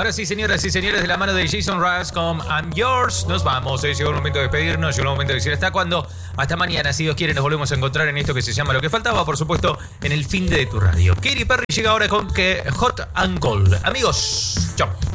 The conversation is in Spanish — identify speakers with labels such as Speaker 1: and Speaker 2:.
Speaker 1: Ahora sí, señoras y señores, de la mano de Jason Mraz con I'm Yours, nos vamos. Llegó el momento de despedirnos, llegó el momento de decir hasta cuándo. Hasta mañana, si Dios quiere, nos volvemos a encontrar en esto que se llama Lo que faltaba, por supuesto, en el fin de tu radio. Katy Perry llega ahora con Hot and Cold. Amigos, chao.